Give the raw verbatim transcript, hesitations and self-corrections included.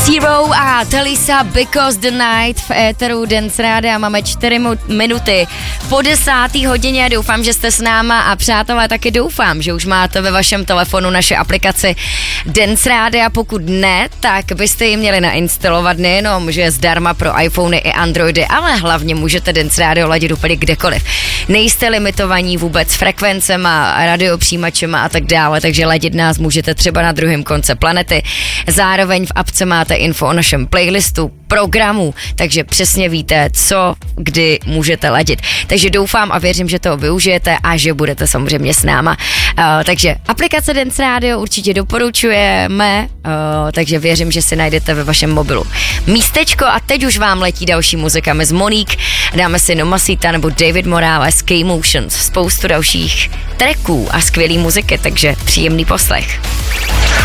Zero a Talisa Because the Night v éteru Dance Rádia. Máme čtyři minuty po desáté hodině. Doufám, že jste s náma a přátelé taky doufám, že už máte ve vašem telefonu naše aplikaci Dance Rádia. Pokud ne, tak byste ji měli nainstalovat nejenom, že je zdarma pro iPhony i Androidy, ale hlavně můžete Dance Radio ladit úplně kdekoliv. Nejste limitovaní vůbec frekvencema, radiopřijímačema a tak dále, takže ladit nás můžete třeba na druhém konce planety. Zároveň v apce máte info o našem playlistu, programu, takže přesně víte, co, kdy můžete ladit. Takže doufám a věřím, že to využijete a že budete samozřejmě s náma. Uh, takže aplikace Dance Radio určitě doporučujeme, uh, takže věřím, že si najdete ve vašem mobilu místečko a teď už vám letí další muzika. My z Monique dáme si Nomasita nebo David Morales, K-Motions, spoustu dalších tracků a skvělý muziky, takže příjemný poslech.